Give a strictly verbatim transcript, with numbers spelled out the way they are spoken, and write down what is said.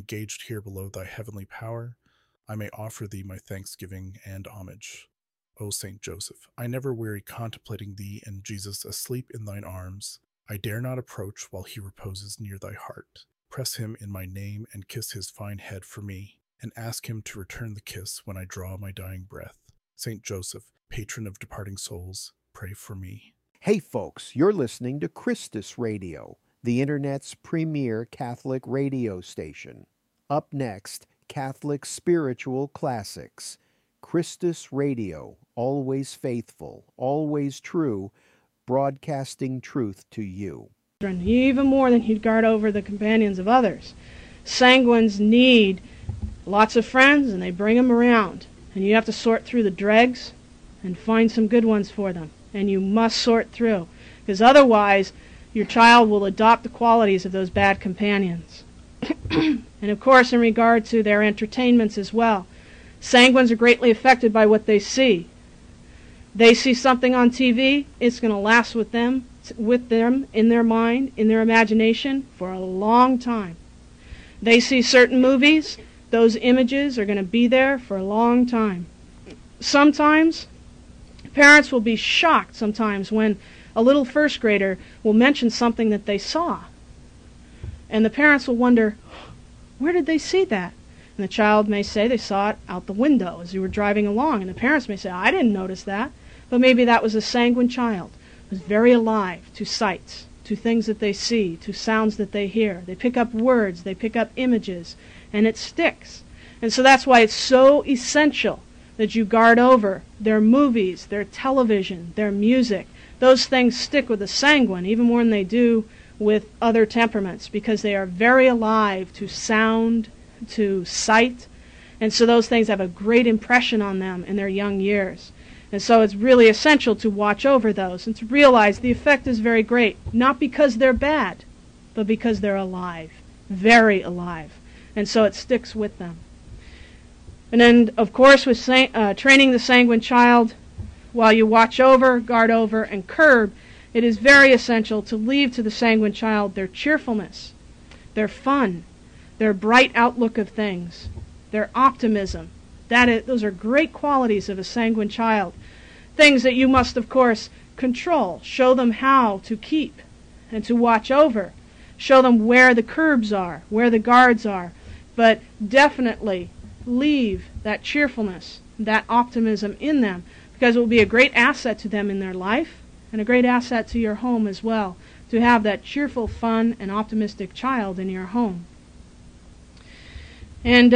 engaged here below thy heavenly power, I may offer thee my thanksgiving and homage. O Saint Joseph, I never weary contemplating thee and Jesus asleep in thine arms. I dare not approach while he reposes near thy heart. Press him in my name and kiss his fine head for me, and ask him to return the kiss when I draw my dying breath. Saint Joseph, patron of departing souls, pray for me. Hey folks, you're listening to Christus Radio, the Internet's premier Catholic radio station. Up next, Catholic Spiritual Classics. Christus Radio, always faithful, always true, broadcasting truth to you. Even more than he'd guard over the companions of others. Sanguines need lots of friends, and they bring them around. And you have to sort through the dregs and find some good ones for them. And you must sort through, because otherwise your child will adopt the qualities of those bad companions. And of course, in regard to their entertainments as well, sanguines are greatly affected by what they see. They see something on T V, it's going to last with them, with them in their mind, in their imagination, for a long time. They see certain movies, those images are going to be there for a long time. Sometimes parents will be shocked sometimes when a little first grader will mention something that they saw. And the parents will wonder, where did they see that? And the child may say they saw it out the window as you were driving along. And the parents may say, I didn't notice that. But maybe that was a sanguine child who was very alive to sights, to things that they see, to sounds that they hear. They pick up words, they pick up images, and it sticks. And so that's why it's so essential that you guard over their movies, their television, their music. Those things stick with the sanguine even more than they do with other temperaments, because they are very alive to sound, to sight, and so those things have a great impression on them in their young years. And so it's really essential to watch over those and to realize the effect is very great, not because they're bad, but because they're alive, very alive. And so it sticks with them. And then, of course, with sa- uh, training the sanguine child, while you watch over, guard over, and curb, it is very essential to leave to the sanguine child their cheerfulness, their fun, their bright outlook of things, their optimism. That is, those are great qualities of a sanguine child. Things that you must, of course, control. Show them how to keep and to watch over. Show them where the curbs are, where the guards are. But definitely leave that cheerfulness, that optimism in them, because it will be a great asset to them in their life and a great asset to your home as well, to have that cheerful, fun, and optimistic child in your home. And